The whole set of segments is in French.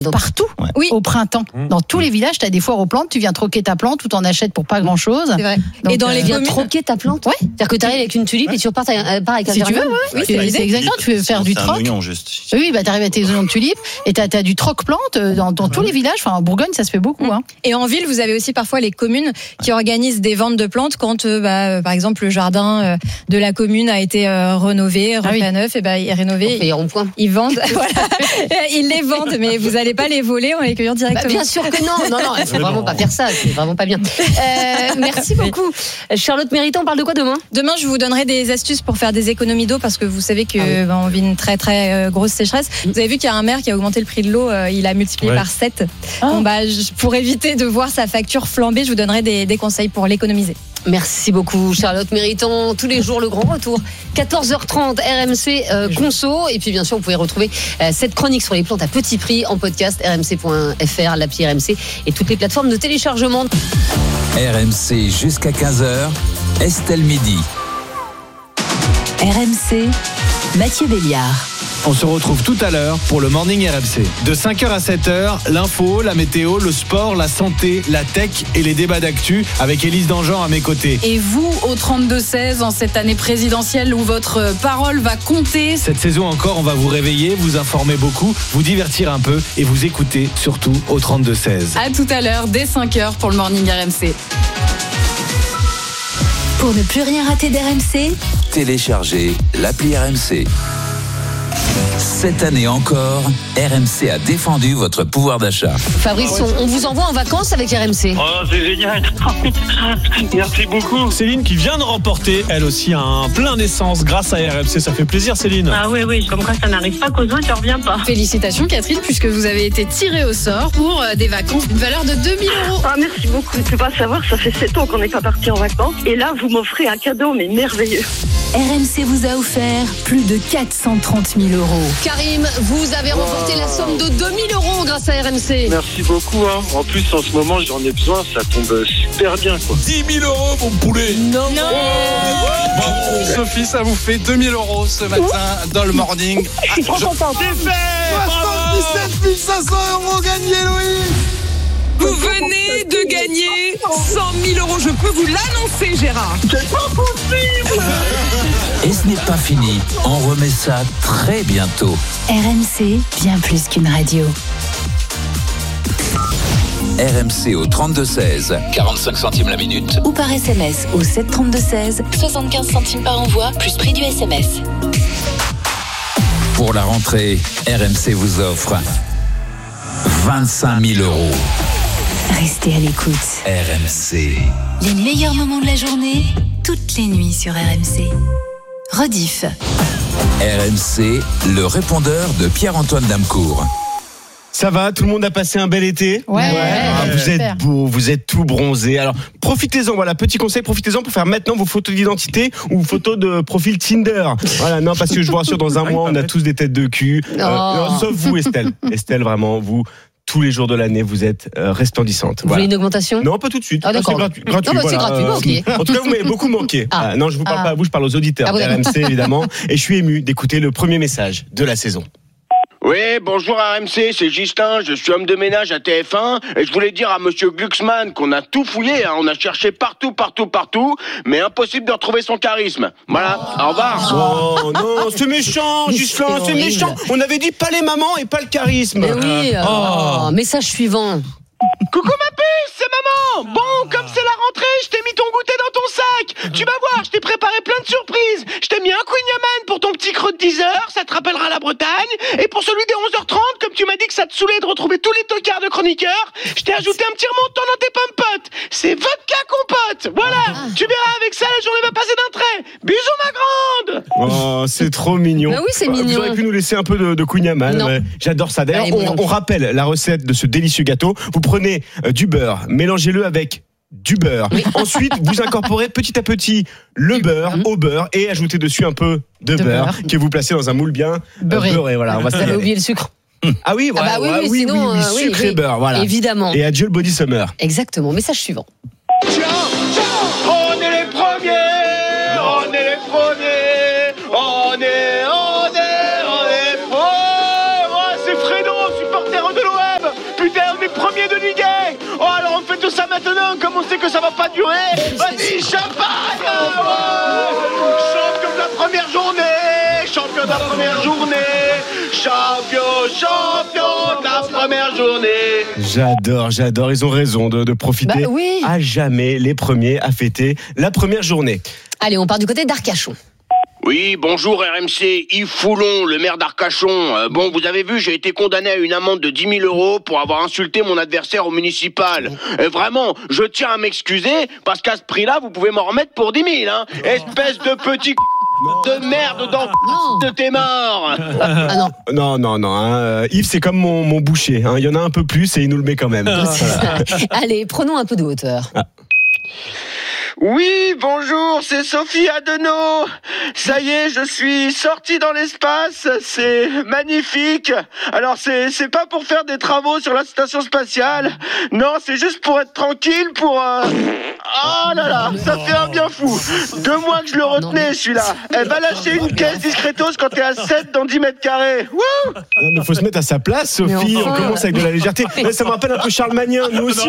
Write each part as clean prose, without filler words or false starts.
Partout, au printemps. Dans tous les villages, tu as des foires aux plantes, tu viens troquer ta plante, ou t'en achètes pour pas grand-chose. C'est vrai. Donc, et dans les communes, troquer ta plante. Ouais. C'est-à-dire que tu arrives avec une tulipe et tu repars avec un si tu veux, c'est exactement, tu veux faire du troc. Oignon, juste. Oui, bah t'arrives à tes oignons de tulipe et t'as du troc-plante dans tous les villages. Enfin, en Bourgogne, ça se fait beaucoup. Hein. Et en ville, vous avez aussi parfois les communes qui organisent des ventes de plantes quand, par exemple, le jardin de la commune a été rénové, refait à neuf, et rénové. Ils vendent, voilà, ils les vendent, mais vous n'allez pas les voler en les cueillant directement. Bien sûr que non, il faut vraiment pas faire ça, c'est vraiment pas bien. Merci beaucoup. Charlotte Méritant, on parle de quoi demain ? Demain, je vous donnerai des astuces pour faire des économies d'eau parce que vous savez que on vit une très très grosse sécheresse. Vous avez vu qu'il y a un maire qui a augmenté le prix de l'eau, il a multiplié par 7. Bon, pour éviter de voir sa facture flamber, je vous donnerai des conseils pour l'économiser. Merci beaucoup Charlotte Méritant. Tous les jours le grand retour 14h30 RMC Conso, et puis bien sûr vous pouvez retrouver cette chronique sur les plantes à petit prix en podcast rmc.fr, l'appli RMC et toutes les plateformes de téléchargement. RMC jusqu'à 15h, Estelle Midi. RMC, Mathieu Béliard. On se retrouve tout à l'heure pour le Morning RMC. De 5h à 7h, l'info, la météo, le sport, la santé, la tech et les débats d'actu avec Élise Dangean à mes côtés. Et vous, au 32-16, en cette année présidentielle où votre parole va compter. Cette saison encore, on va vous réveiller, vous informer beaucoup, vous divertir un peu et vous écouter surtout au 32-16. À tout à l'heure, dès 5h pour le Morning RMC. Pour ne plus rien rater d'RMC, téléchargez l'appli RMC. Cette année encore, RMC a défendu votre pouvoir d'achat. Fabrice, on vous envoie en vacances avec RMC. Oh, c'est génial. Merci beaucoup. Céline qui vient de remporter, elle aussi, un plein d'essence grâce à RMC. Ça fait plaisir, Céline. Ah oui, comme quoi ça n'arrive pas qu'aux autres, ça ne revient pas. Félicitations, Catherine, puisque vous avez été tirée au sort pour des vacances d'une valeur de 2 000 €. Ah, merci beaucoup. Je ne peux pas savoir, ça fait 7 ans qu'on n'est pas parti en vacances. Et là, vous m'offrez un cadeau, mais merveilleux. RMC vous a offert plus de 430 000 €. Karim, vous avez remporté la somme de 2 000 € grâce à RMC. Merci beaucoup. En plus, en ce moment, j'en ai besoin. Ça tombe super bien, quoi. 10 000 €, mon poulet. Non. Bravo, Sophie, ça vous fait 2 000 € ce matin dans le morning. Je suis trop contente. 77 500 € gagnés, Louis. Vous venez de gagner 100 000 €. Je peux vous l'annoncer, Gérard. C'est pas possible. Et ce n'est pas fini, on remet ça très bientôt. RMC, bien plus qu'une radio. RMC au 32-16, 45 centimes la minute. Ou par SMS au 732-16, 75 centimes par envoi, plus prix du SMS. Pour la rentrée, RMC vous offre 25 000 €. Restez à l'écoute. RMC. Les meilleurs moments de la journée, toutes les nuits sur RMC. Rediff. RMC, le répondeur de Pierre-Antoine Damcourt. Ça va, tout le monde a passé un bel été ? Ouais. Vous êtes beau, vous êtes tout bronzé. Alors, profitez-en, voilà, petit conseil, profitez-en pour faire maintenant vos photos d'identité ou vos photos de profil Tinder. Voilà, non, parce que je vous rassure, dans un mois, on a tous des têtes de cul. Non, sauf vous, Estelle. Estelle, vraiment, vous... Tous les jours de l'année, vous êtes resplendissante. Vous voulez une augmentation ? Non, pas tout de suite. Ah, d'accord. C'est gratuit. Non, c'est gratuit. Ok. En tout cas, vous m'avez beaucoup manqué. Non, je vous parle pas à vous, je parle aux auditeurs RMC, évidemment. Et je suis ému d'écouter le premier message de la saison. Oui, bonjour RMC, c'est Justin, je suis homme de ménage à TF1 et je voulais dire à monsieur Glucksmann qu'on a tout fouillé, on a cherché partout, mais impossible de retrouver son charisme. Voilà, au revoir. Oh non, c'est méchant, Justin, c'est méchant. On avait dit pas les mamans et pas le charisme. Mais oui, message suivant. Coucou ma puce, c'est maman. Bon, comme c'est la rentrée, je t'ai mis ton goûter dans ton sac. Tu vas voir, je t'ai préparé plein de surprises. Je t'ai mis un Queen Yaman pour ton petit creux de 10h, ça te rappellera la Bretagne. Et pour celui des 11h30, comme tu m'as dit que ça te saoulait de retrouver tous les tocards de chroniqueurs, je t'ai ajouté un petit remontant dans tes pommes-potes. C'est vodka compote. Voilà, tu verras, avec ça, la journée va passer d'un trait. Bisous ma grande. Oh, c'est trop mignon. Bah oui, c'est mignon. Vous auriez pu nous laisser un peu de Queen Yaman. Ouais. J'adore ça. D'ailleurs, on rappelle la recette de ce délicieux gâteau. Vous prenez du beurre, mélangez-le avec du beurre. Ensuite, vous incorporez petit à petit le beurre au beurre et ajoutez dessus un peu de beurre que vous placez dans un moule bien beurré. Voilà, on va Vous avez oublié le sucre. Ah oui, voilà. Oui, sucre et beurre, voilà. Évidemment. Et adieu le body summer. Exactement. Message suivant. Ciao, on est les premiers, on est les premiers, on est. Oh, c'est Fredo, supporter de l'OM. on sait que ça va pas durer. Vas-y, champagne. Champion de la première journée. Champion de la première journée. Champion de la première journée. J'adore. Ils ont raison de profiter à jamais les premiers à fêter la première journée. Allez, on part du côté d'Arcachon. Oui, bonjour RMC, Yves Foulon, le maire d'Arcachon. Bon, vous avez vu, j'ai été condamné à une amende de 10 000 € pour avoir insulté mon adversaire au municipal. Et vraiment, je tiens à m'excuser, parce qu'à ce prix-là, vous pouvez m'en remettre pour 10 000, hein. Espèce de petit de merde dans de tes morts. Non. Hein. Yves, c'est comme mon boucher. Hein. Il y en a un peu plus et il nous le met quand même. Allez, prenons un peu de hauteur. Oui, bonjour, c'est Sophie Adenau. Ça y est, je suis sorti dans l'espace, c'est magnifique. Alors c'est pas pour faire des travaux sur la station spatiale. Non, c'est juste pour être tranquille, pour oh là là, ça fait un bien fou. 2 mois que je le retenais, celui-là. Elle va lâcher une caisse discretos quand t'es à 7 dans 10 mètres carrés. Wouh! Il faut se mettre à sa place, Sophie. On commence avec de la légèreté. Ça me rappelle un peu Charles Magnin. Nous aussi,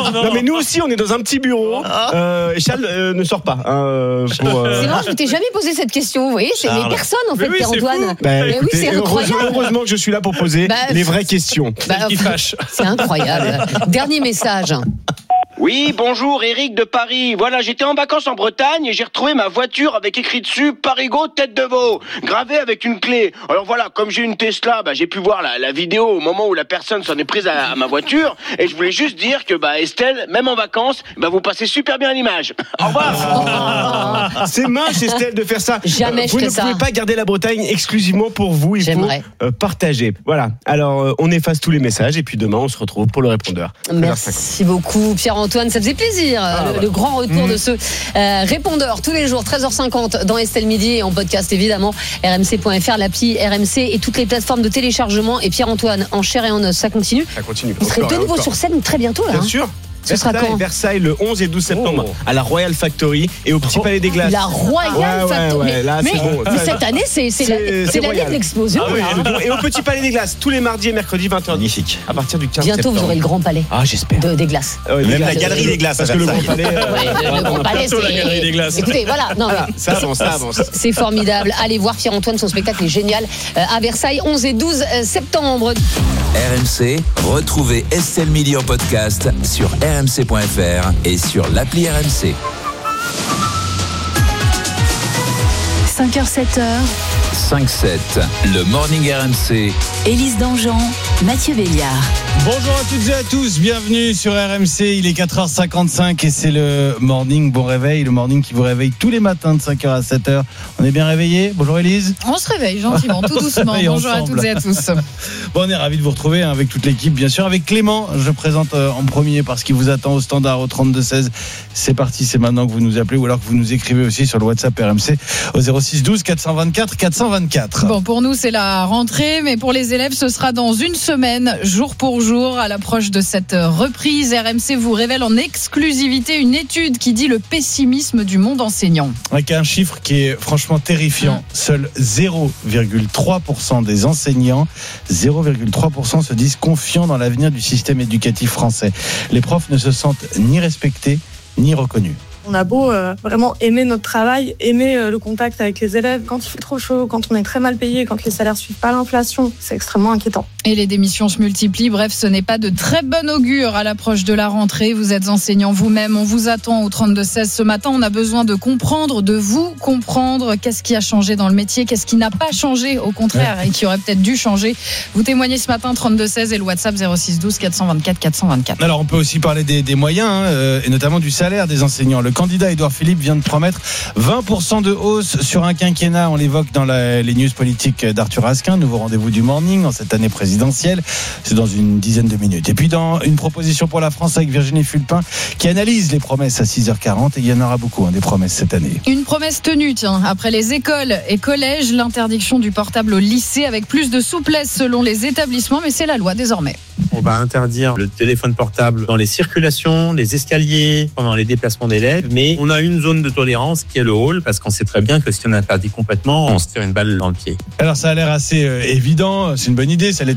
on est dans un petit bureau. Et Charles ne sort pas. C'est vrai, je t'ai jamais posé cette question. Vous voyez, c'est les personnes en fait, Pierre-Antoine. Écoutez, c'est incroyable. Heureusement que je suis là pour poser les vraies questions. Qui fâchent. C'est incroyable. Dernier message. Oui, bonjour, Eric de Paris. Voilà, j'étais en vacances en Bretagne et j'ai retrouvé ma voiture avec écrit dessus Parigo tête de veau, gravé avec une clé. Alors voilà, comme j'ai une Tesla, j'ai pu voir la vidéo au moment où la personne s'en est prise à ma voiture. Et je voulais juste dire que Estelle, même en vacances, vous passez super bien à l'image. Au revoir. C'est mince, Estelle, de faire ça. Jamais vous ne pouvez pas garder la Bretagne exclusivement pour vous. Il faut partager. Voilà. Alors, on efface tous les messages et puis demain, on se retrouve pour le répondeur. Merci beaucoup, Pierre-Antoine. Ça faisait plaisir, le grand retour de ce répondeur tous les jours, 13h50 dans Estelle Midi et en podcast évidemment, rmc.fr, l'appli RMC et toutes les plateformes de téléchargement. Et Pierre-Antoine, en chair et en os, ça continue. Vous serez de nouveau sur scène très bientôt là. Bien sûr. Ce sera quand Versailles le 11 et 12 septembre à la Royal Factory et au Petit Palais des Glaces. La Royal Factory. Mais cette année, c'est l'année de l'explosion. Et au Petit Palais des Glaces, tous les mardis et mercredis, 20h. Magnifique. À partir du 15 Bientôt, septembre. vous aurez le Grand Palais. J'espère. Des glaces. Même la Galerie des Glaces. Parce que le Grand Palais. Le Grand Palais, c'est la Galerie des Glaces. Écoutez, voilà. Ça avance. C'est formidable. Allez voir Pierre-Antoine, son spectacle est génial. À Versailles, 11 et 12 septembre. RMC, retrouvez Estelle Midi en podcast sur rmc.fr et sur l'appli RMC. 5h, 7h. 5-7, le Morning RMC. Élise Dangean, Mathieu Béliard. Bonjour à toutes et à tous, bienvenue sur RMC, il est 4h55 et c'est le Morning Bon Réveil, le Morning qui vous réveille tous les matins de 5h à 7h. On est bien réveillés? Bonjour Élise. On se réveille gentiment, tout doucement. Bonjour à toutes et à tous. Bon, on est ravis de vous retrouver avec toute l'équipe, bien sûr, avec Clément. Je présente en premier parce qu'il vous attend au standard au 32-16. C'est parti, c'est maintenant que vous nous appelez ou alors que vous nous écrivez aussi sur le WhatsApp RMC au 06 12 424 424. Bon, pour nous c'est la rentrée, mais pour les élèves ce sera dans une semaine, jour pour jour, à l'approche de cette reprise. RMC vous révèle en exclusivité une étude qui dit le pessimisme du monde enseignant. Avec un chiffre qui est franchement terrifiant. Seuls 0,3% des enseignants, 0,3% se disent confiants dans l'avenir du système éducatif français. Les profs ne se sentent ni respectés ni reconnus. On a beau vraiment aimer notre travail, aimer le contact avec les élèves. Quand il fait trop chaud, quand on est très mal payé, quand les salaires suivent pas l'inflation, c'est extrêmement inquiétant. Et les démissions se multiplient. Bref, ce n'est pas de très bon augure à l'approche de la rentrée. Vous êtes enseignant vous-même. On vous attend au 32-16 ce matin. On a besoin de comprendre, de vous comprendre. Qu'est-ce qui a changé dans le métier? Qu'est-ce qui n'a pas changé, au contraire, et qui aurait peut-être dû changer? Vous témoignez ce matin, 32-16 et le WhatsApp 06 12 424 424. Alors, on peut aussi parler des moyens, et notamment du salaire des enseignants. Le candidat Édouard Philippe vient de promettre 20% de hausse sur un quinquennat. On l'évoque dans les news politiques d'Arthur Asquin. Nouveau rendez-vous du Morning en cette année présidentielle. C'est dans une dizaine de minutes. Et puis dans une proposition pour la France avec Virginie Fulpin qui analyse les promesses à 6h40. Et il y en aura beaucoup, des promesses cette année. Une promesse tenue, après les écoles et collèges, l'interdiction du portable au lycée avec plus de souplesse selon les établissements. Mais c'est la loi désormais. On va interdire le téléphone portable dans les circulations, les escaliers, pendant les déplacements d'élèves. Mais on a une zone de tolérance qui est le hall, parce qu'on sait très bien que si on interdit complètement, on se tire une balle dans le pied. Alors ça a l'air assez évident, c'est une bonne idée, ça l'était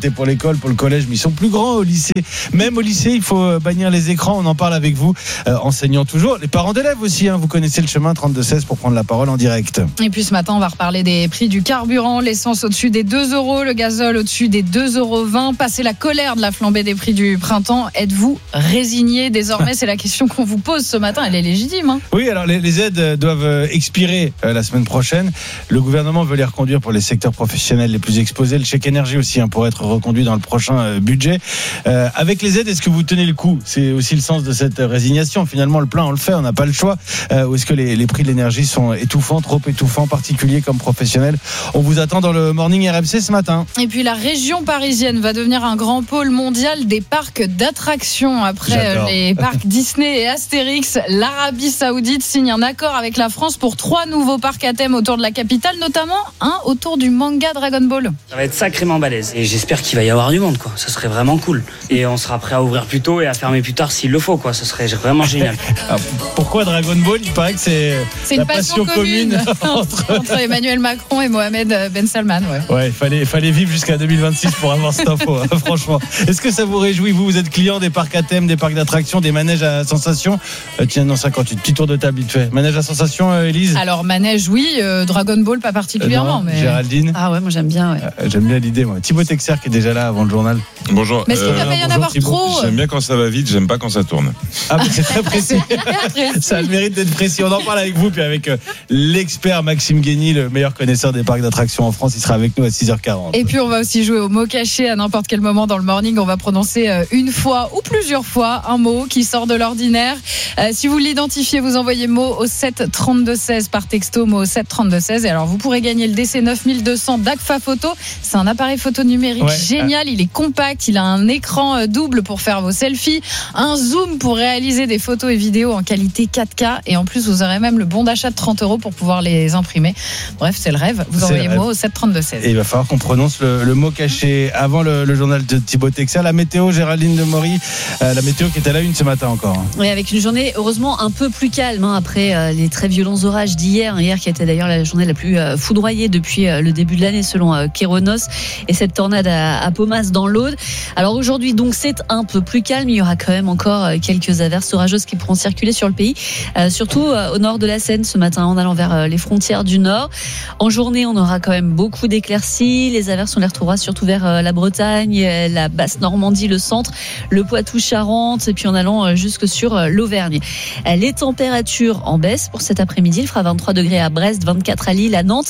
c'était pour l'école, pour le collège, mais ils sont plus grands au lycée. Même au lycée, il faut bannir les écrans. On en parle avec vous, enseignants toujours. Les parents d'élèves aussi, vous connaissez le chemin 32-16 pour prendre la parole en direct. Et puis ce matin, on va reparler des prix du carburant. L'essence au-dessus des 2 €, le gazole au-dessus des 2,20 €. Passez la colère de la flambée des prix du printemps. Êtes-vous résigné désormais? C'est la question qu'on vous pose ce matin. Elle est légitime. Oui, alors les aides doivent expirer la semaine prochaine. Le gouvernement veut les reconduire pour les secteurs professionnels les plus exposés. Le chèque énergie aussi pourrait être reconduit dans le prochain budget. Avec les aides, est-ce que vous tenez le coup? C'est aussi le sens de cette résignation. Finalement, le plein, on le fait, on n'a pas le choix. Ou est-ce que les prix de l'énergie sont étouffants, trop étouffants, particuliers comme professionnels? On vous attend dans le Morning RMC ce matin. Et puis la région parisienne va devenir un grand pôle mondial des parcs d'attractions. Après les parcs Disney et Astérix, l'Arabie Saoudite signe un accord avec la France pour 3 nouveaux parcs à thème autour de la capitale, notamment un autour du manga Dragon Ball. Ça va être sacrément balèze et j'espère qu'il va y avoir du monde, quoi. Ça serait vraiment cool. Et on sera prêt à ouvrir plus tôt et à fermer plus tard s'il le faut, quoi. Ça serait vraiment génial. Alors, pourquoi Dragon Ball? Il paraît que c'est une passion commune entre Emmanuel Macron et Mohamed Ben Salman. Ouais, fallait vivre jusqu'à 2026 pour avoir cette info, franchement. Est-ce que ça vous réjouit? Vous êtes client des parcs à thème, des parcs d'attractions, des manèges à sensations? Tiens, non, 58, petit tour de table vite fait. Manège à sensations, Élise? Alors, manège, oui. Dragon Ball, pas particulièrement. Mais... Géraldine? Ah ouais, moi j'aime bien. Ouais. J'aime bien l'idée, moi. Thibaut Texer qui est déjà là avant le journal. Bonjour. Mais est-ce qu'il va pas y en avoir trop? J'aime bien quand ça va vite, j'aime pas quand ça tourne. Ah, mais c'est très précis. Ça a le mérite d'être précis. On en parle avec vous, puis avec l'expert Maxime Guény, le meilleur connaisseur des parcs d'attractions en France. Il sera avec nous à 6h40. Et puis on va aussi jouer au mot caché à n'importe quel moment dans le morning. On va prononcer une fois ou plusieurs fois un mot qui sort de l'ordinaire. Si vous l'identifiez, vous envoyez mot au 7 32 16 par texto, mot au 7 32 16. Et alors vous pourrez gagner le DC 9200 d'Agfa Photo. C'est un appareil photo numérique génial. Il est compact, il a un écran double pour faire vos selfies, un zoom pour réaliser des photos et vidéos en qualité 4K. Et en plus, vous aurez même le bon d'achat de 30 € pour pouvoir les imprimer. Bref, c'est le rêve. Vous envoyez mot au 7 32 16. Et il va falloir qu'on prononce le mot caché avant le journal de Thibaut Texer. La météo, Géraldine Demory, la météo qui est à la une ce matin encore. Oui, avec une journée heureusement un peu plus calme après les très violents orages d'hier. Hier qui était d'ailleurs la journée la plus foudroyée depuis le début de l'année selon Kéronos, et cette tornade à Paumas dans l'Aude. Alors aujourd'hui donc c'est un peu plus calme. Il y aura quand même encore quelques averses orageuses qui pourront circuler sur le pays, surtout au nord de la Seine ce matin en allant vers les frontières du nord. En journée on aura quand même beaucoup d'éclaircies. Les averses on les retrouvera surtout vers la Bretagne, la basse Normandie, le centre, le Poitou-Charentes et puis en allant jusque sur l'Auvergne. Les températures en baisse pour cet après-midi. Il fera 23 degrés à Brest, 24 à Lille, à Nantes,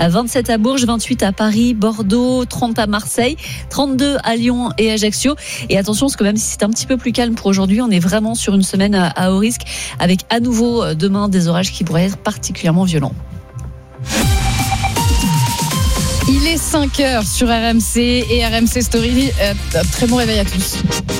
27 à Bourges, 28 à Paris, Bordeaux, 30 à Marseille, 32 à Lyon et Ajaccio. Et attention, parce que même si c'est un petit peu plus calme pour aujourd'hui, on est vraiment sur une semaine à haut risque avec à nouveau demain des orages qui pourraient être particulièrement violents. Il est 5h sur RMC et RMC Story. Très bon réveil à tous.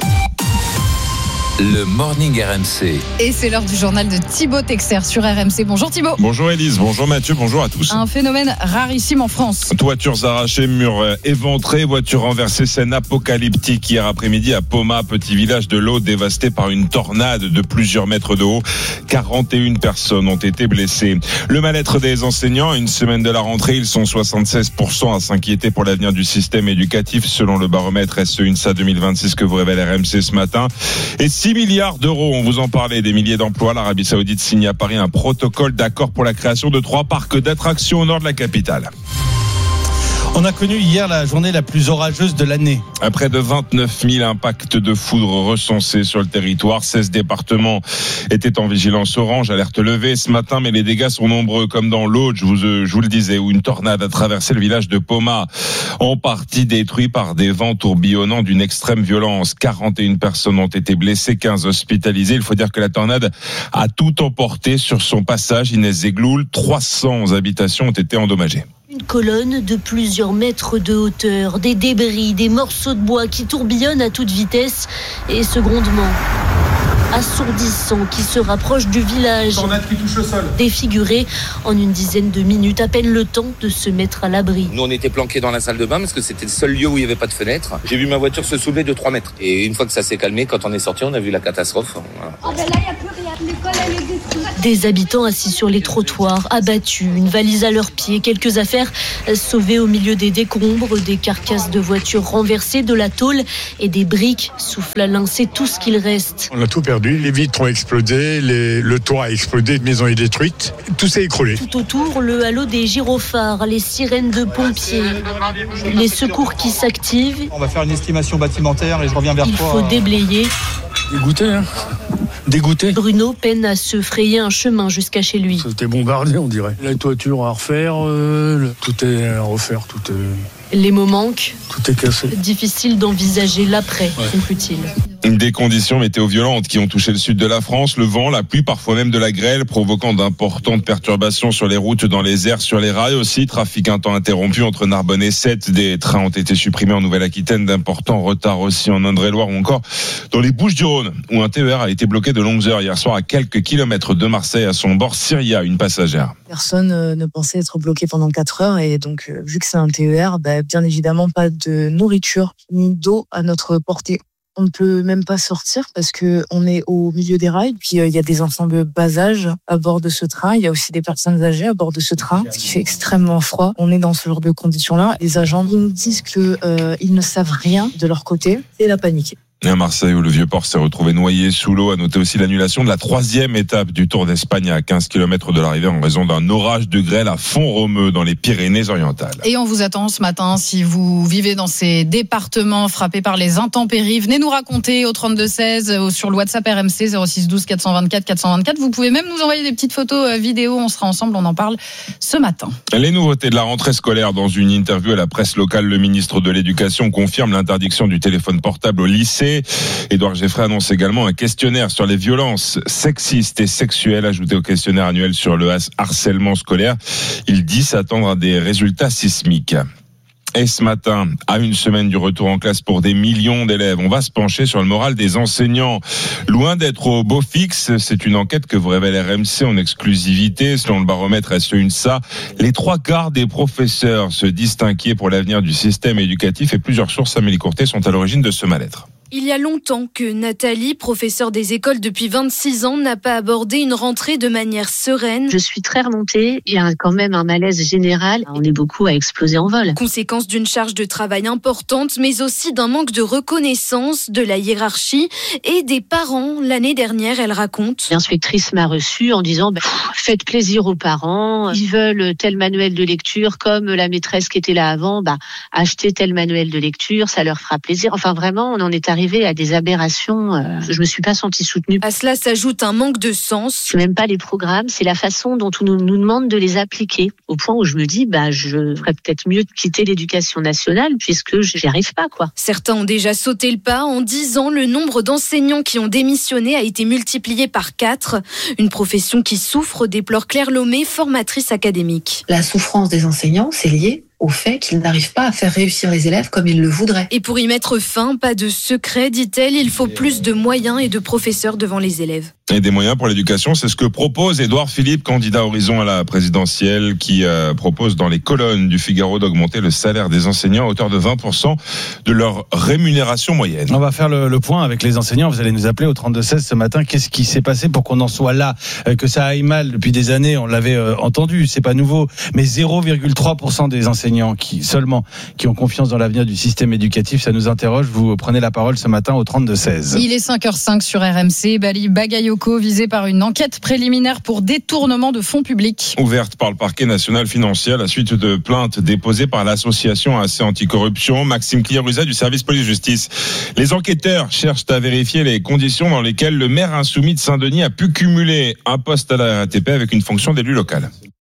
Le Morning RMC. Et c'est l'heure du journal de Thibaut Texer sur RMC. Bonjour Thibaut. Bonjour Élise, bonjour Mathieu, bonjour à tous. Un phénomène rarissime en France. Toitures arrachées, murs éventrés, voitures renversées, scène apocalyptique hier après-midi à Paumas, petit village de l'Aude dévasté par une tornade de plusieurs mètres de haut. 41 personnes ont été blessées. Le mal-être des enseignants, une semaine de la rentrée, ils sont 76% à s'inquiéter pour l'avenir du système éducatif selon le baromètre SE-UNSA 2026 que vous révèle RMC ce matin. Et 6 milliards d'euros, on vous en parlait, des milliers d'emplois. L'Arabie Saoudite signe à Paris un protocole d'accord pour la création de 3 parcs d'attractions au nord de la capitale. On a connu hier la journée la plus orageuse de l'année. À près de 29 000 impacts de foudre recensés sur le territoire. 16 départements étaient en vigilance orange, alerte levée ce matin, mais les dégâts sont nombreux, comme dans l'Aude, je vous le disais, où une tornade a traversé le village de Paumas, en partie détruit par des vents tourbillonnants d'une extrême violence. 41 personnes ont été blessées, 15 hospitalisées. Il faut dire que la tornade a tout emporté sur son passage. Inès Zegloul, 300 habitations ont été endommagées. Une colonne de plusieurs mètres de hauteur, des débris, des morceaux de bois qui tourbillonnent à toute vitesse et ce grondement. assourdissant qui se rapproche du village. Tornade qui touche le sol. Défiguré en une dizaine de minutes, à peine le temps de se mettre à l'abri. Nous, on était planqués dans la salle de bain parce que c'était le seul lieu où il n'y avait pas de fenêtre. J'ai vu ma voiture se soulever de 3 mètres. Et une fois que ça s'est calmé, quand on est sorti, on a vu la catastrophe. Voilà. Oh ben là, il n'y a plus rien. L'école, elle est détruite. Des habitants assis sur les trottoirs, abattus, une valise à leurs pieds, quelques affaires sauvées au milieu des décombres, des carcasses de voitures renversées, de la tôle et des briques. Souffle Alain, c'est tout ce qu'il reste. On a tout perdu, les vitres ont explosé, le toit a explosé, la maison est détruite, tout s'est écroulé. Tout autour, le halo des gyrophares, les sirènes de pompiers, les secours qui s'activent. On va faire une estimation bâtimentaire et je reviens vers toi. Il faut déblayer. Dégoûté, hein. Dégoûté. Bruno peine à se frayer un chemin jusqu'à chez lui. C'était bombardé, on dirait. La toiture à refaire, tout est à refaire, tout est... Les mots manquent. Tout est cassé. Difficile d'envisager l'après, conclut-il. Des conditions météo violentes qui ont touché le sud de la France, le vent, la pluie, parfois même de la grêle, provoquant d'importantes perturbations sur les routes, dans les airs, sur les rails aussi. Trafic un temps interrompu entre Narbonne et Sète. Des trains ont été supprimés en Nouvelle-Aquitaine, d'importants retards aussi en Indre-et-Loire ou encore dans les Bouches-du-Rhône, où un TER a été bloqué de longues heures hier soir à quelques kilomètres de Marseille. À son bord, Syria, une passagère. Personne ne pensait être bloqué pendant 4 heures et donc vu que c'est un TER, bien évidemment pas de nourriture ni d'eau à notre portée. On ne peut même pas sortir parce que on est au milieu des rails. Puis il y a des enfants de bas âge à bord de ce train. Il y a aussi des personnes âgées à bord de ce train, ce qui fait extrêmement froid. On est dans ce genre de conditions-là. Les agents nous disent que ils ne savent rien de leur côté. C'est la panique. Et à Marseille, où le Vieux-Port s'est retrouvé noyé sous l'eau, a noté aussi l'annulation de la 3e étape du Tour d'Espagne à 15 km de l'arrivée en raison d'un orage de grêle à Font-Romeu dans les Pyrénées-Orientales. Et on vous attend ce matin, si vous vivez dans ces départements frappés par les intempéries, venez nous raconter au 32-16 sur le WhatsApp RMC 06 12 424 424. Vous pouvez même nous envoyer des petites photos vidéo, on sera ensemble, on en parle ce matin. Les nouveautés de la rentrée scolaire. Dans une interview à la presse locale, le ministre de l'Éducation confirme l'interdiction du téléphone portable au lycée. Édouard Geffray annonce également un questionnaire sur les violences sexistes et sexuelles ajouté au questionnaire annuel sur le harcèlement scolaire. Il dit s'attendre à des résultats sismiques. Et ce matin, à une semaine du retour en classe pour des millions d'élèves, on va se pencher sur le moral des enseignants. Loin d'être au beau fixe, c'est une enquête que vous révèle RMC en exclusivité. Selon le baromètre SE-UNSA, les 3/4 des professeurs se disent inquiets pour l'avenir du système éducatif et plusieurs sources, Amélie Courtet, sont à l'origine de ce mal-être. Il y a longtemps que Nathalie, professeure des écoles depuis 26 ans, n'a pas abordé une rentrée de manière sereine. Je suis très remontée, il y a quand même un malaise général. On est beaucoup à exploser en vol. Conséquence d'une charge de travail importante, mais aussi d'un manque de reconnaissance de la hiérarchie et des parents. L'année dernière, elle raconte. L'inspectrice m'a reçue en disant faites plaisir aux parents, ils veulent tel manuel de lecture, comme la maîtresse qui était là avant, achetez tel manuel de lecture, ça leur fera plaisir. Enfin vraiment, on en est arrivé à des aberrations. Je me suis pas sentie soutenue. À cela s'ajoute un manque de sens. C'est même pas les programmes, c'est la façon dont on nous demande de les appliquer. Au point où je me dis, je ferais peut-être mieux de quitter l'éducation nationale puisque j'y arrive pas, quoi. Certains ont déjà sauté le pas. En 10 ans, le nombre d'enseignants qui ont démissionné a été multiplié par 4. Une profession qui souffre, déplore Claire Lomé, formatrice académique. La souffrance des enseignants, c'est lié au fait qu'ils n'arrivent pas à faire réussir les élèves comme ils le voudraient. Et pour y mettre fin, pas de secret, dit-elle, il faut plus de moyens et de professeurs devant les élèves. Et des moyens pour l'éducation, c'est ce que propose Édouard Philippe, candidat Horizon à la présidentielle, qui propose dans les colonnes du Figaro d'augmenter le salaire des enseignants à hauteur de 20% de leur rémunération moyenne. On va faire le point avec les enseignants. Vous allez nous appeler au 32-16 ce matin. Qu'est-ce qui s'est passé pour qu'on en soit là? Que ça aille mal depuis des années, on l'avait entendu, c'est pas nouveau. Mais 0,3% des enseignants qui ont confiance dans l'avenir du système éducatif, ça nous interroge. Vous prenez la parole ce matin au 32-16. Il est 5h05 sur RMC. Bali Bagayoko visé par une enquête préliminaire pour détournement de fonds publics. Ouverte par le parquet national financier à la suite de plaintes déposées par l'association AC Anticorruption. Maxime Clieruzet du service police-justice. Les enquêteurs cherchent à vérifier les conditions dans lesquelles le maire insoumis de Saint-Denis a pu cumuler un poste à la RATP avec une fonction d'élu local.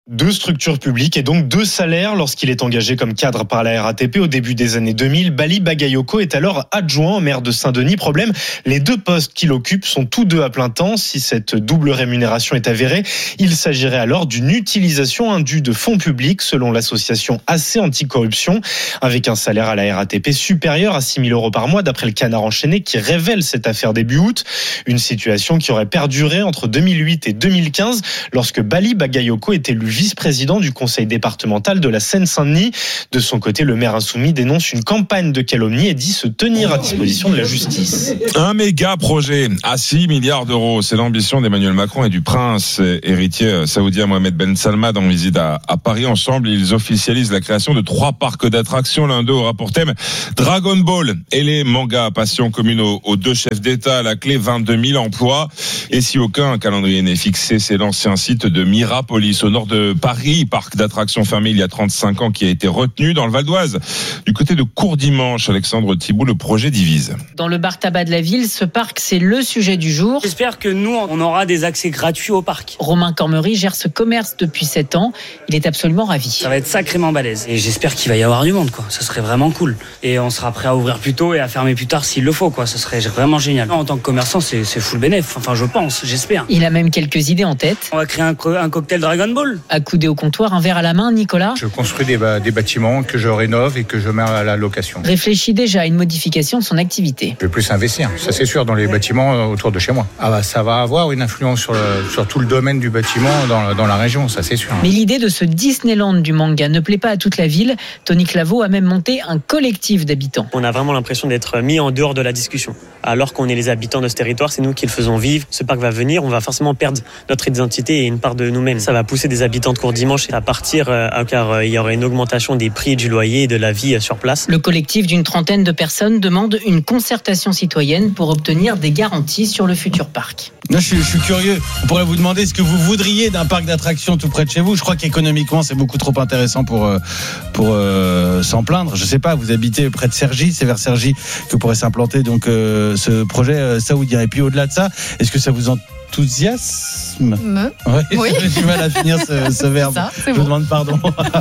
2 structures publiques et donc 2 salaires lorsqu'il est engagé comme cadre par la RATP au début des années 2000. Bali Bagayoko est alors adjoint au maire de Saint-Denis. Problème, les 2 postes qu'il occupe sont tous 2 à plein temps. Si cette double rémunération est avérée, il s'agirait alors d'une utilisation indue de fonds publics selon l'association AC Anticorruption, avec un salaire à la RATP supérieur à 6 000 € par mois d'après le Canard enchaîné qui révèle cette affaire début août. Une situation qui aurait perduré entre 2008 et 2015 lorsque Bali Bagayoko est élu vice-président du conseil départemental de la Seine-Saint-Denis. De son côté, le maire insoumis dénonce une campagne de calomnie et dit se tenir à disposition de la justice. Un méga projet à 6 milliards d'euros. C'est l'ambition d'Emmanuel Macron et du prince héritier saoudien Mohamed Ben Salman en visite à Paris. Ensemble, ils officialisent la création de 3 parcs d'attractions. L'un d'eux aura pour thème Dragon Ball et les mangas, passion commune aux 2 chefs d'État. À la clé, 22 000 emplois. Et si aucun calendrier n'est fixé, c'est l'ancien site de Mirapolis au nord de Paris, parc d'attractions fermé il y a 35 ans qui a été retenu dans le Val d'Oise. Du côté de Courdimanche, Alexandre Thibault, le projet divise. Dans le bar tabac de la ville, ce parc, c'est le sujet du jour. J'espère que nous, on aura des accès gratuits au parc. Romain Cormery gère ce commerce depuis 7 ans. Il est absolument ravi. Ça va être sacrément balèze. Et j'espère qu'il va y avoir du monde, quoi. Ça serait vraiment cool. Et on sera prêt à ouvrir plus tôt et à fermer plus tard s'il le faut, quoi. Ça serait vraiment génial. En tant que commerçant, c'est full bénéf. Enfin, je pense, j'espère. Il a même quelques idées en tête. On va créer un cocktail Dragon Ball. Accoudé au comptoir, un verre à la main, Nicolas. Je construis des bâtiments que je rénove et que je mets à la location. Réfléchit déjà à une modification de son activité. Je vais plus investir, ça c'est sûr, dans les bâtiments autour de chez moi. Ça va avoir une influence sur tout le domaine du bâtiment dans la région, ça c'est sûr. Mais l'idée de ce Disneyland du manga ne plaît pas à toute la ville. Tony Claveau a même monté un collectif d'habitants. On a vraiment l'impression d'être mis en dehors de la discussion. Alors qu'on est les habitants de ce territoire, c'est nous qui le faisons vivre. Ce parc va venir, on va forcément perdre notre identité et une part de nous-mêmes. Ça va pousser des habitants de Courdimanche à partir car il y aurait une augmentation des prix du loyer et de la vie sur place. Le collectif d'une trentaine de personnes demande une concertation citoyenne pour obtenir des garanties sur le futur parc. Là, je suis curieux. On pourrait vous demander ce que vous voudriez d'un parc d'attractions tout près de chez vous. Je crois qu'économiquement, c'est beaucoup trop intéressant pour s'en plaindre. Je sais pas, vous habitez près de Cergy, c'est vers Cergy que pourrait s'implanter donc ce projet saoudien. Et puis au-delà de ça, est-ce que ça vous enthousiasme? Oui. J'ai du mal à finir ce verbe. Ça, je vous demande pardon.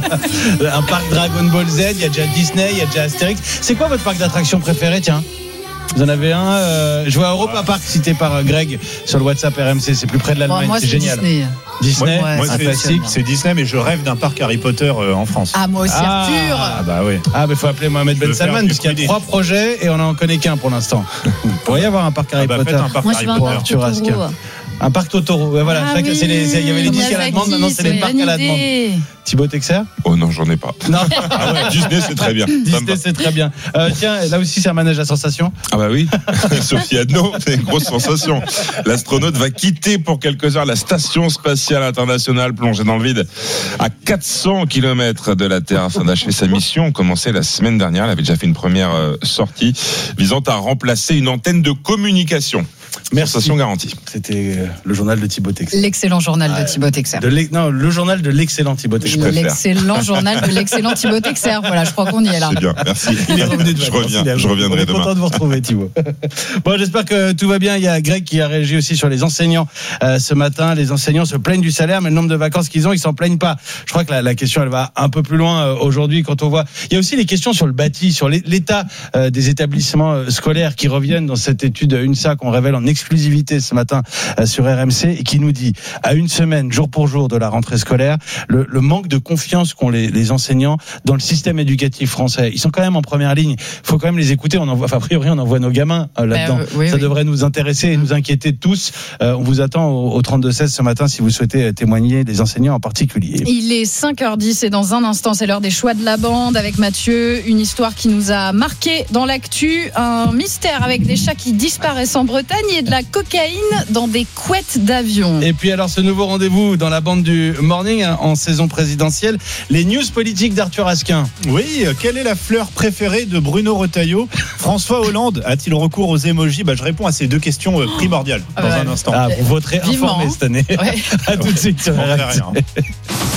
Un parc Dragon Ball Z, il y a déjà Disney, il y a déjà Astérix. C'est quoi votre parc d'attractions préféré, tiens? Vous en avez un, je vois Europa Park cité par Greg sur le WhatsApp RMC, c'est plus près de l'Allemagne, moi, c'est génial. Disney. Moi c'est Disney, mais je rêve d'un parc Harry Potter en France. Ah, moi aussi, Arthur. Ah bah oui. Ah, il faut appeler Mohamed Ben Salman, parce qu'il y a 3 projets et on n'en connaît qu'un pour l'instant. Il pourrait y avoir un parc Harry Potter. Un parc Harry Potter. Arthur Asquin. Un parc Totoro, voilà. Il y avait les disques à la demande, maintenant c'est les parcs à la demande. Thibaut Texer? Oh non, j'en ai pas. Non. Ah ouais, Disney c'est très bien. Disney c'est très bien. Tiens, là aussi c'est un manège à sensation. Ah bah oui. Sophie Adno, c'est une grosse sensation. L'astronaute va quitter pour quelques heures la station spatiale internationale plongée dans le vide à 400 km de la Terre afin d'achever sa mission commencée la semaine dernière. Elle avait déjà fait une première sortie visant à remplacer une antenne de communication. Merci. Sensation garantie. C'était le journal de Thibaut Texer. L'excellent journal de Thibaut Texer. Non, le journal de l'excellent Thibaut Texer. L'excellent journal de l'excellent Thibaut Texer. Voilà, je crois qu'on y est là. C'est bien, merci. Il est revenu de vacances. Je reviendrai demain. Content de vous retrouver, Thibaut. Bon, j'espère que tout va bien. Il y a Greg qui a réagi aussi sur les enseignants ce matin. Les enseignants se plaignent du salaire, mais le nombre de vacances qu'ils ont, ils s'en plaignent pas. Je crois que la question, elle va un peu plus loin aujourd'hui quand on voit. Il y a aussi les questions sur le bâti, sur l'état des établissements scolaires qui reviennent dans cette étude UNSA qu'on révèle en exclusivité ce matin sur RMC et qui nous dit à une semaine, jour pour jour de la rentrée scolaire, le manque de confiance qu'ont les enseignants dans le système éducatif français. Ils sont quand même en première ligne. Il faut quand même les écouter. A priori, on envoie nos gamins là-dedans. Ça devrait nous intéresser et nous inquiéter tous. On vous attend au 32-16 ce matin si vous souhaitez témoigner, des enseignants en particulier. Il est 5h10 et dans un instant, c'est l'heure des choix de la bande avec Mathieu. Une histoire qui nous a marqué dans l'actu. Un mystère avec des chats qui disparaissent en Bretagne et de la cocaïne dans des couettes d'avion. Et puis alors ce nouveau rendez-vous dans la bande du Morning en saison présidentielle, les news politiques d'Arthur Asquin. Oui, quelle est la fleur préférée de Bruno Retailleau? François Hollande a-t-il recours aux emojis? Je réponds à ces 2 questions primordiales dans un instant. Vous voterez informé cette année. Ouais. À tout de suite sur RMC.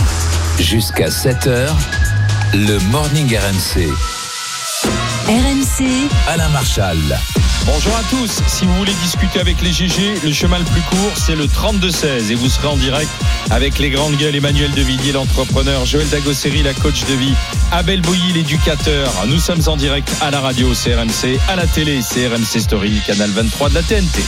Jusqu'à 7h, le Morning RMC. RMC. Alain Marchal. Bonjour à tous. Si vous voulez discuter avec les GG, le chemin le plus court, c'est le 32-16 et vous serez en direct avec les grandes gueules Emmanuel Devilliers, l'entrepreneur, Joël Dagosseri, la coach de vie, Abel Bouilly, l'éducateur. Nous sommes en direct à la radio, c'est RMC, à la télé, c'est RMC Story, canal 23 de la TNT.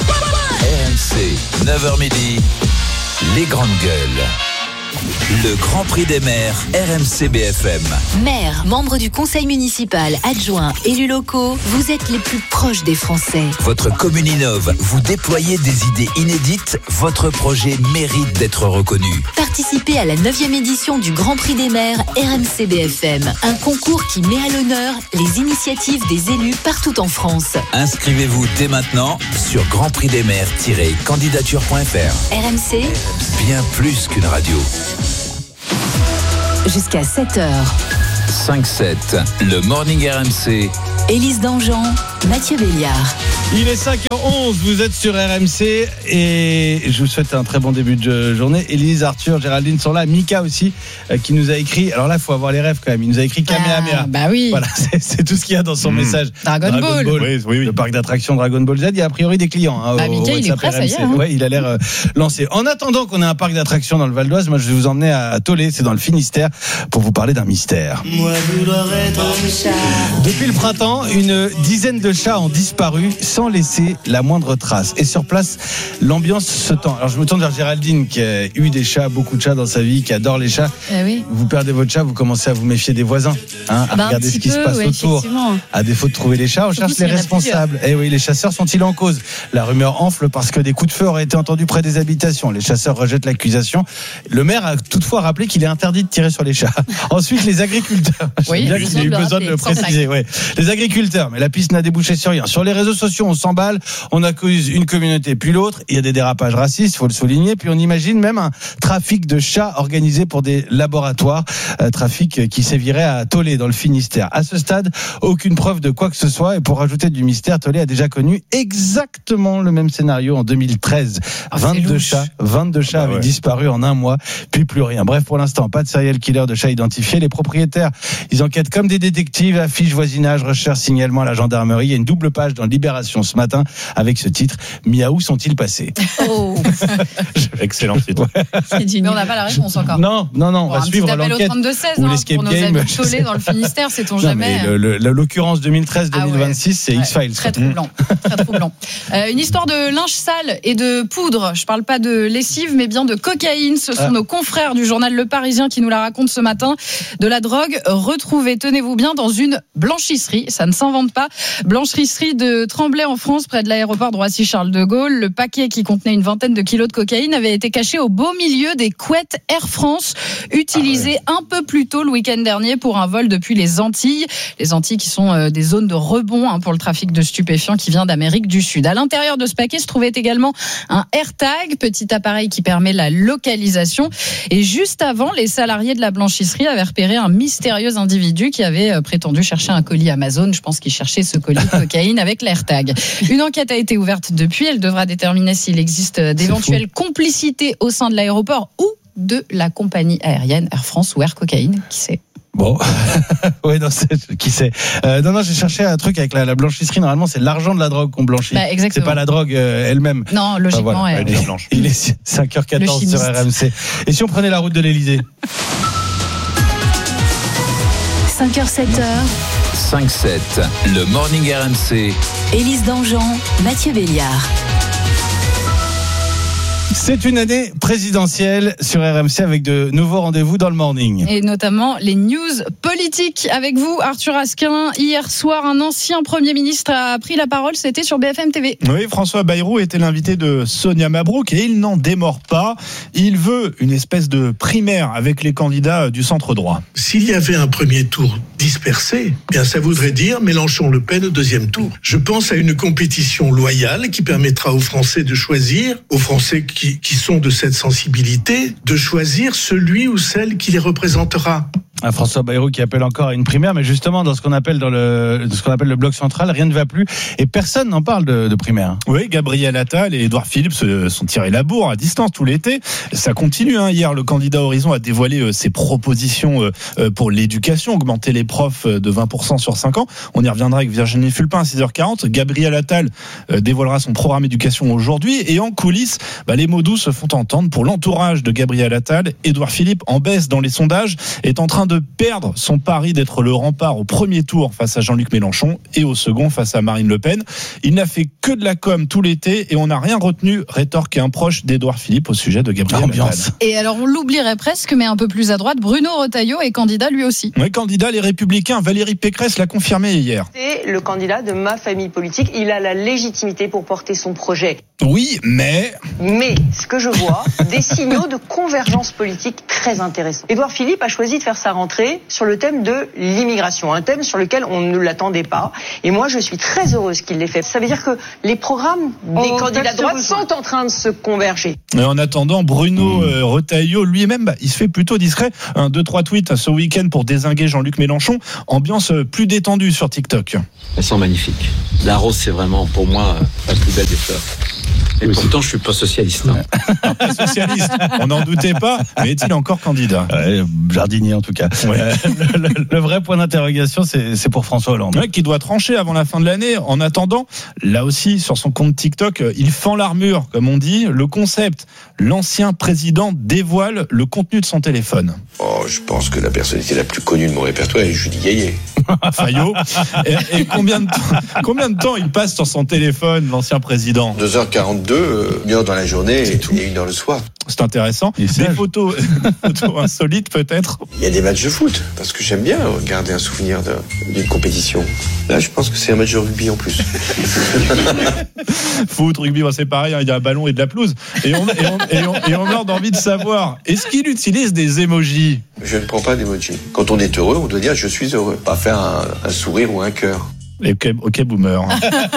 RMC, 9h midi, les grandes gueules. Le Grand Prix des maires, RMC BFM. Maire, membre du conseil municipal, adjoint, élus locaux, vous êtes les plus proches des Français. Votre commune innove, vous déployez des idées inédites, votre projet mérite d'être reconnu. Participez à la 9e édition du Grand Prix des maires RMC BFM, un concours qui met à l'honneur les initiatives des élus partout en France. Inscrivez-vous dès maintenant sur grandprixdesmaires-candidature.fr. RMC, bien plus qu'une radio. Jusqu'à 7h. 5-7, le Morning RMC. Élise Dangean, Mathieu Béliard. Il est 5h11, vous êtes sur RMC et je vous souhaite un très bon début de journée. Élise, Arthur, Géraldine sont là, Mika aussi qui nous a écrit, alors là il faut avoir les rêves quand même, il nous a écrit Kamehameha. Bah oui. Voilà, c'est tout ce qu'il y a dans son message. Dragon Ball. Oui. Le parc d'attractions Dragon Ball Z, il y a a priori des clients. Mika il est prêt, ça y est. Ouais, il a l'air lancé. En attendant qu'on ait un parc d'attractions dans le Val d'Oise, moi je vais vous emmener à Tolé, c'est dans le Finistère, pour vous parler d'un mystère. Moi, depuis le printemps, une dizaine de chats ont disparu sans laisser la moindre trace. Et sur place, l'ambiance se tend. Alors je me tourne vers Géraldine qui a eu des chats, beaucoup de chats dans sa vie, qui adore les chats. Oui. Vous perdez votre chat, vous commencez à vous méfier des voisins, à regarder ce qui se passe autour. À défaut de trouver les chats, on cherche les responsables. Et oui, les chasseurs sont-ils en cause? La rumeur enfle parce que des coups de feu auraient été entendus près des habitations. Les chasseurs rejettent l'accusation. Le maire a toutefois rappelé qu'il est interdit de tirer sur les chats. Ensuite, les agriculteurs. Oui, bien qu'il ait eu besoin de le préciser. Ouais. Les agriculteurs, mais la piste n'a débouché sur rien. Sur les réseaux sociaux, on s'emballe, on accuse une communauté puis l'autre. Il y a des dérapages racistes, il faut le souligner. Puis on imagine même un trafic de chats organisé pour des laboratoires. Trafic qui sévirait à Tolé, dans le Finistère. À ce stade, aucune preuve de quoi que ce soit. Et pour rajouter du mystère, Tolé a déjà connu exactement le même scénario en 2013. 22 chats avaient disparu en un mois, puis plus rien. Bref, pour l'instant, pas de serial killer de chats identifiés. Les propriétaires, ils enquêtent comme des détectives, affiches, voisinage, recherche, signalement à la gendarmerie. Il y a une double page dans Libération ce matin avec ce titre: Miaou sont-ils passés? Excellent titre. Mais on n'a pas la réponse encore. Non, on va suivre l'enquête. Au 32-16, ou l'escape pour game. Nos amis Tolé dans le Finistère, sait-on jamais. L'occurrence 2013-2026, c'est X-Files. Très troublant. Très troublant. Une histoire de linge sale et de poudre. Je parle pas de lessive, mais bien de cocaïne. Ce sont nos confrères du journal Le Parisien qui nous la racontent ce matin. De la drogue retrouvée, tenez-vous bien, dans une blanchisserie. Ça ne s'invente pas. Blanchisserie de Tremblay en France, près de l'aéroport de Roissy-Charles de Gaulle. Le paquet qui contenait une vingtaine de kilos de cocaïne avait été caché au beau milieu des couettes Air France, utilisées un peu plus tôt le week-end dernier pour un vol depuis les Antilles. Les Antilles qui sont des zones de rebond pour le trafic de stupéfiants qui vient d'Amérique du Sud. À l'intérieur de ce paquet se trouvait également un AirTag, petit appareil qui permet la localisation. Et juste avant, les salariés de la blanchisserie avaient repéré un mystérieux individu qui avait prétendu chercher un colis Amazon. Je pense qu'il cherchait ce colis de cocaïne avec l'AirTag. Une enquête a été ouverte depuis. Elle devra déterminer s'il existe d'éventuelles complicités au sein de l'aéroport ou de la compagnie aérienne Air France ou Air Cocaïne, qui sait. Bon, oui, non, qui sait. Non, j'ai cherché un truc avec la blanchisserie. Normalement, c'est l'argent de la drogue qu'on blanchit. C'est pas la drogue elle-même. Non, logiquement, elle est blanche. Il est 5h14 sur RMC. Et si on prenait la route de l'Elysée? 5h, 7h. 5-7, le Morning RMC. Élise Dangean, Mathieu Béliard. C'est une année présidentielle sur RMC avec de nouveaux rendez-vous dans le morning. Et notamment les news politiques avec vous, Arthur Asquin. Hier soir, un ancien Premier ministre a pris la parole, c'était sur BFM TV. Oui, François Bayrou était l'invité de Sonia Mabrouk et il n'en démord pas. Il veut une espèce de primaire avec les candidats du centre droit. S'il y avait un premier tour dispersé, bien ça voudrait dire Mélenchon-Le Pen au deuxième tour. Je pense à une compétition loyale qui permettra aux Français de choisir, aux Français qui sont de cette sensibilité, de choisir celui ou celle qui les représentera. François Bayrou qui appelle encore à une primaire, mais justement dans ce qu'on appelle le bloc central, rien ne va plus et personne n'en parle de primaire. Oui, Gabriel Attal et Édouard Philippe se sont tirés la bourre à distance tout l'été. Ça continue. Hier, le candidat Horizon a dévoilé ses propositions pour l'éducation, augmenter les profs de 20% sur 5 ans. On y reviendra avec Virginie Fulpin à 6h40. Gabriel Attal dévoilera son programme éducation aujourd'hui et en coulisses, les mots doux se font entendre pour l'entourage de Gabriel Attal. Édouard Philippe, en baisse dans les sondages, est en train de perdre son pari d'être le rempart au premier tour face à Jean-Luc Mélenchon et au second face à Marine Le Pen. Il n'a fait que de la com tout l'été et on n'a rien retenu, rétorque un proche d'Édouard Philippe au sujet de Gabriel Attal. Et alors on l'oublierait presque, mais un peu plus à droite, Bruno Retailleau est candidat lui aussi. Oui, candidat Les Républicains. Valérie Pécresse l'a confirmé hier. C'est le candidat de ma famille politique. Il a la légitimité pour porter son projet. Oui, mais ce que je vois, des signaux de convergence politique très intéressants. Édouard Philippe a choisi de faire sa rentrée sur le thème de l'immigration, un thème sur lequel on ne l'attendait pas. Et moi, je suis très heureuse qu'il l'ait fait. Ça veut dire que les programmes des candidats de droite sont en train de se converger. Et en attendant, Bruno Retailleau, lui-même, il se fait plutôt discret. 2-3 tweets ce week-end pour dézinguer Jean-Luc Mélenchon. Ambiance plus détendue sur TikTok. Elles sont magnifiques. La rose, c'est vraiment, pour moi, la plus belle des fleurs. Et pourtant, je suis pas socialiste. Pas socialiste, on n'en doutait pas, mais est-il encore candidat? Jardinier en tout cas. Ouais. Le vrai point d'interrogation, c'est pour François Hollande. Ouais, qui doit trancher avant la fin de l'année. En attendant, là aussi, sur son compte TikTok, il fend l'armure, comme on dit. Le concept, l'ancien président dévoile le contenu de son téléphone. Je pense que la personnalité la plus connue de mon répertoire est Julie Gaillet. Fayot. Et combien de temps il passe sur son téléphone, l'ancien président? 2h42, 1h dans la journée et 1h le soir. C'est intéressant. Des photos insolites peut-être. Il y a des matchs de foot, parce que j'aime bien garder un souvenir d'une compétition. Là, je pense que c'est un match de rugby en plus. Foot, rugby, c'est pareil, il y a un ballon et de la pelouse. Et on a envie de savoir, est-ce qu'il utilise des emojis? Je ne prends pas d'emojis. Quand on est heureux, on doit dire je suis heureux, pas faire un sourire ou un cœur. Ok, boomer.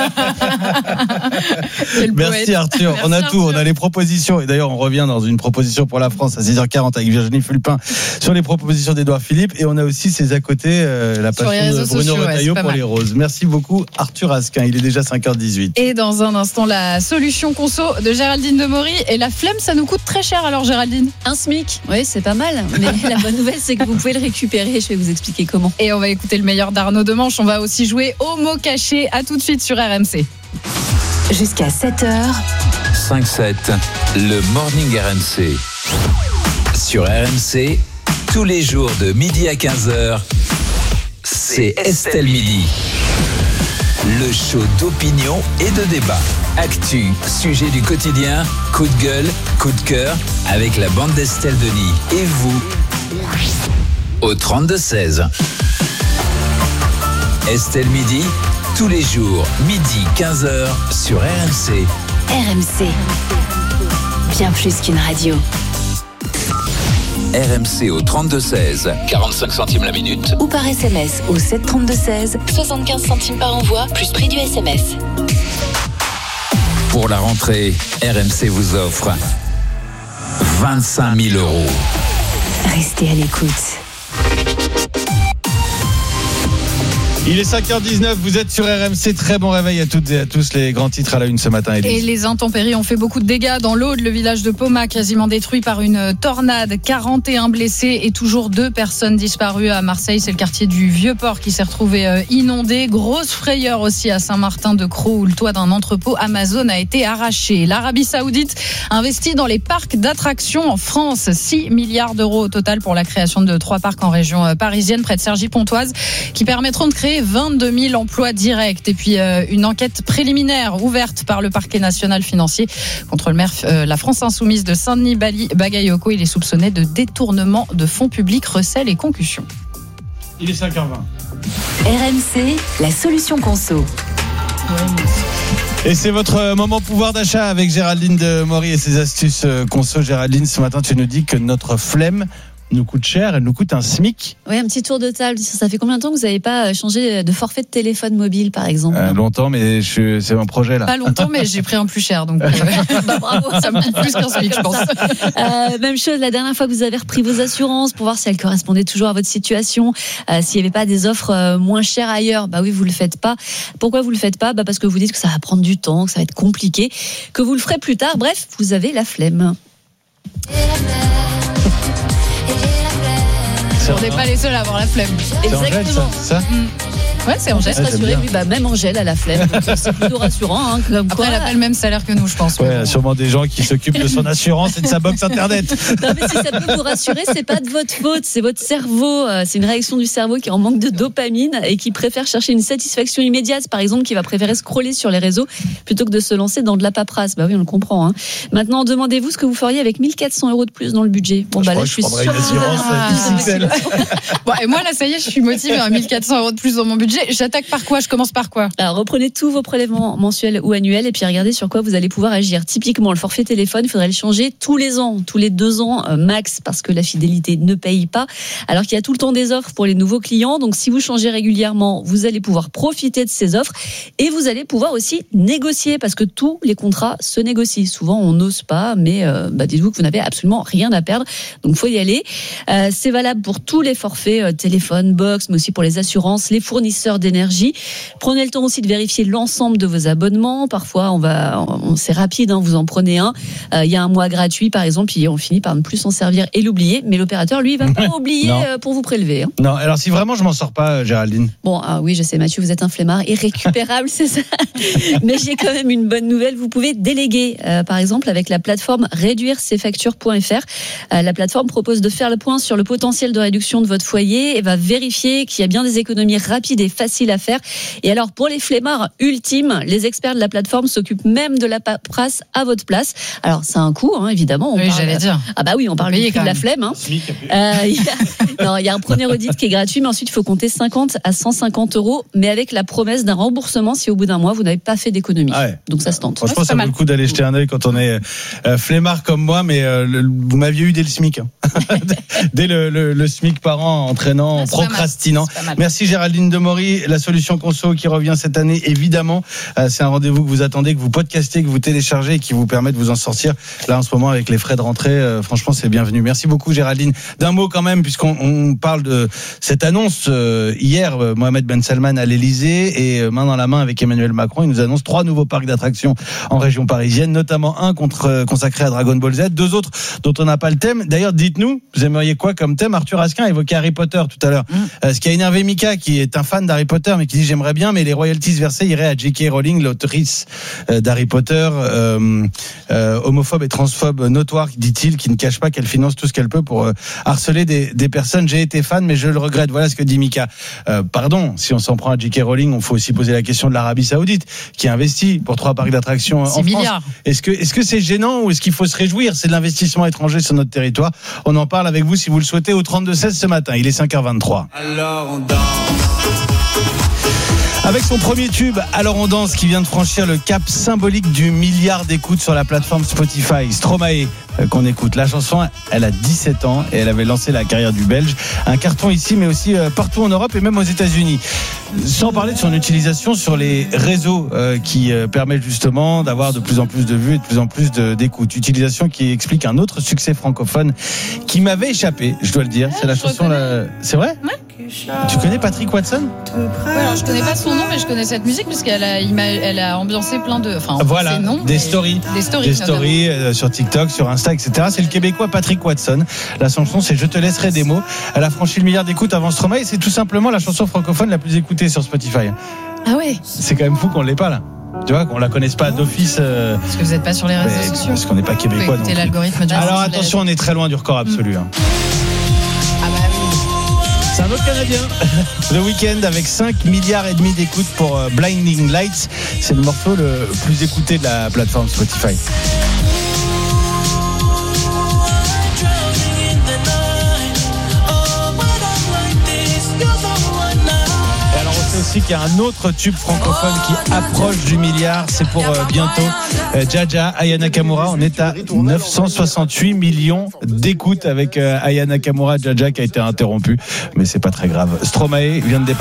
Merci Arthur. On a tout, on a les propositions. Et d'ailleurs, on revient dans une proposition pour la France à 6h40 avec Virginie Fulpin sur les propositions d'Édouard Philippe. Et on a aussi ses à côté, la passion de Bruno Retailleau pour les roses. Merci beaucoup Arthur Asquin. Il est déjà 5h18. Et dans un instant, la solution conso de Géraldine Demory. Et la flemme, ça nous coûte très cher alors Géraldine? Un SMIC. Oui, c'est pas mal. Mais la bonne nouvelle, c'est que vous pouvez le récupérer. Je vais vous expliquer comment. Et on va écouter le meilleur d'Arnaud Demanche. On va aussi jouer au mot caché. À tout de suite sur RMC. Jusqu'à 7h. 5-7, le Morning RMC. Sur RMC, tous les jours de midi à 15h, c'est Estelle Midi. Le show d'opinion et de débat. Actu, sujet du quotidien, coup de gueule, coup de cœur, avec la bande d'Estelle Denis. Et vous, au 32-16. Estelle Midi, tous les jours, midi 15h sur RMC. RMC, bien plus qu'une radio. RMC au 32-16, 45 centimes la minute. Ou par SMS au 732-16, 75 centimes par envoi, plus prix du SMS. Pour la rentrée, RMC vous offre 25 000 euros. Restez à l'écoute. Il est 5h19, vous êtes sur RMC, très bon réveil à toutes et à tous, les grands titres à la une ce matin. Et les intempéries ont fait beaucoup de dégâts dans l'Aude, le village de Poma quasiment détruit par une tornade, 41 blessés et toujours 2 personnes disparues à Marseille, c'est le quartier du Vieux-Port qui s'est retrouvé inondé, grosse frayeur aussi à Saint-Martin-de-Crau où le toit d'un entrepôt Amazon a été arraché. L'Arabie Saoudite investit dans les parcs d'attractions en France, 6 milliards d'euros au total pour la création de 3 parcs en région parisienne près de Cergy-Pontoise qui permettront de créer 22 000 emplois directs. Et puis une enquête préliminaire ouverte par le parquet national financier contre le maire la France Insoumise de Saint-Denis Bagayoko. Il est soupçonné de détournement de fonds publics, recel et concussion. Il est 5h20. RMC, la solution conso. Et c'est votre moment pouvoir d'achat avec Géraldine Demory et ses astuces conso. Géraldine, ce matin tu nous dis que notre flemme nous coûte cher, elle nous coûte un SMIC. Oui, un petit tour de table. Ça fait combien de temps que vous n'avez pas changé de forfait de téléphone mobile, par exemple? Longtemps, mais c'est un projet là. Pas longtemps, mais j'ai pris un plus cher, donc bravo. Ça me coûte plus qu'un SMIC, je pense. Même chose, la dernière fois que vous avez repris vos assurances pour voir si elles correspondaient toujours à votre situation, s'il n'y avait pas des offres moins chères ailleurs, bah oui, vous le faites pas. Pourquoi vous le faites pas? Parce que vous dites que ça va prendre du temps, que ça va être compliqué, que vous le ferez plus tard. Bref, vous avez la flemme. On n'est pas les seuls à avoir la flemme. Exactement. Ça Ouais, c'est Angèle. Rassuré, oui, même Angèle a la flemme. Donc c'est plutôt rassurant. Comme après, elle n'a pas le même salaire que nous, je pense. Ouais, sûrement des gens qui s'occupent de son assurance et de sa box internet. Non, mais si ça peut vous rassurer, c'est pas de votre faute, c'est votre cerveau. C'est une réaction du cerveau qui est en manque de dopamine et qui préfère chercher une satisfaction immédiate, par exemple, qui va préférer scroller sur les réseaux plutôt que de se lancer dans de la paperasse. Bah oui, on le comprend. Maintenant, demandez-vous ce que vous feriez avec 1 400 € de plus dans le budget. Bon, là, je suis sûre. Une assurance Bon, et moi, là, ça y est, je suis motivée à 1 400 € de plus dans mon budget. J'attaque par quoi? Je commence par quoi? Alors, reprenez tous vos prélèvements mensuels ou annuels et puis regardez sur quoi vous allez pouvoir agir. Typiquement, le forfait téléphone, il faudrait le changer tous les ans, tous les 2 ans max, parce que la fidélité ne paye pas. Alors qu'il y a tout le temps des offres pour les nouveaux clients. Donc, si vous changez régulièrement, vous allez pouvoir profiter de ces offres et vous allez pouvoir aussi négocier parce que tous les contrats se négocient. Souvent, on n'ose pas, mais dites-vous que vous n'avez absolument rien à perdre. Donc, faut y aller. C'est valable pour tous les forfaits téléphone, box, mais aussi pour les assurances, les fournisseurs d'énergie. Prenez le temps aussi de vérifier l'ensemble de vos abonnements. Parfois, c'est rapide, vous en prenez un. Il y a un mois gratuit, par exemple, et on finit par ne plus s'en servir et l'oublier. Mais l'opérateur, lui, il va pas oublier pour vous prélever. Non, alors si vraiment je m'en sors pas, Géraldine. Bon, oui, je sais, Mathieu, vous êtes un flemmard irrécupérable, c'est ça. Mais j'ai quand même une bonne nouvelle. Vous pouvez déléguer, par exemple, avec la plateforme réduire-ses-factures.fr. La plateforme propose de faire le point sur le potentiel de réduction de votre foyer et va vérifier qu'il y a bien des économies rapides et faciles à faire. Et alors, pour les flemmards ultimes, les experts de la plateforme s'occupent même de la paperasse à votre place. Alors, c'est un coût, évidemment. Oui, j'allais dire. Ah bah oui, on parle du prix de la flemme. Il y a un premier audit qui est gratuit, mais ensuite, il faut compter 50 à 150 € mais avec la promesse d'un remboursement si au bout d'un mois, vous n'avez pas fait d'économie. Ah ouais. Donc, ça se tente. Franchement, ça vaut le coup d'aller jeter un œil quand on est flemmard comme moi, mais vous m'aviez eu dès le SMIC. Dès le SMIC par an, entraînant, procrastinant. Merci Géraldine Demory. La solution conso qui revient cette année, évidemment. C'est un rendez-vous que vous attendez, que vous podcastez, que vous téléchargez et qui vous permet de vous en sortir. Là, en ce moment, avec les frais de rentrée, franchement, c'est bienvenu. Merci beaucoup, Géraldine. D'un mot quand même, puisqu'on parle de cette annonce. Hier, Mohamed Ben Salman à l'Elysée et main dans la main avec Emmanuel Macron, il nous annonce 3 nouveaux parcs d'attractions en région parisienne, notamment un consacré à Dragon Ball Z, 2 autres dont on n'a pas le thème. D'ailleurs, dites-nous, vous aimeriez quoi comme thème? Arthur Asquin a évoqué Harry Potter tout à l'heure. Ce qui a énervé Mika, qui est un fan d'Harry Potter, mais qui dit j'aimerais bien, mais les royalties versées iraient à J.K. Rowling, l'autrice d'Harry Potter, homophobe et transphobe notoire, dit-il, qui ne cache pas qu'elle finance tout ce qu'elle peut pour harceler des personnes. J'ai été fan, mais je le regrette. Voilà ce que dit Mika. Pardon, si on s'en prend à J.K. Rowling, on faut aussi poser la question de l'Arabie Saoudite, qui investit pour 3 parcs d'attractions en France. Milliards. Est-ce que c'est gênant ou est-ce qu'il faut se réjouir? C'est de l'investissement étranger sur notre territoire. On en parle avec vous si vous le souhaitez au 32-16 ce matin. Il est 5h23. Alors on danse. Avec son premier tube, Alors on danse, qui vient de franchir le cap symbolique du milliard d'écoutes sur la plateforme Spotify. Stromae, qu'on écoute. La chanson, elle a 17 ans et elle avait lancé la carrière du Belge. Un carton ici, mais aussi partout en Europe et même aux États-Unis. Sans parler de son utilisation sur les réseaux qui permettent justement d'avoir de plus en plus de vues et de plus en plus d'écoutes. Utilisation qui explique un autre succès francophone qui m'avait échappé, je dois le dire. C'est la chanson... C'est vrai? Ouais. Tu connais Patrick Watson? Alors, je connais pas son nom, mais je connais cette musique puisqu'elle a ambiancé plein de... Voilà, des stories sur TikTok, sur Insta, etc. C'est le Québécois Patrick Watson. La chanson, c'est Je te laisserai des mots. Elle a franchi le milliard d'écoutes avant Stromae et c'est tout simplement la chanson francophone la plus écoutée sur Spotify. Ah ouais. C'est quand même fou qu'on l'ait pas là. Tu vois, qu'on la connaisse pas d'office. Parce que vous n'êtes pas sur les réseaux sociaux. Parce qu'on n'est pas québécois. Écoutez l'algorithme de Alors attention, on est très loin du record absolu. Ah bah oui. C'est un autre Canadien. The Weeknd avec 5,5 milliards d'écoutes pour Blinding Lights. C'est le morceau le plus écouté de la plateforme Spotify. aussi qu'il y a un autre tube francophone qui approche du milliard. C'est pour bientôt. Jaja, Aya Nakamura. On est à 968 millions d'écoutes avec Aya Nakamura. Jaja qui a été interrompu, mais c'est pas très grave. Stromae vient de